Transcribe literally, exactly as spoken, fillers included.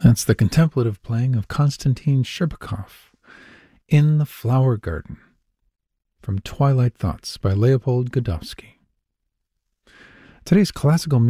That's the contemplative playing of Konstantin Sherbakov, In the Flower Garden, from Twilight Thoughts by Leopold Godowsky. Today's classical music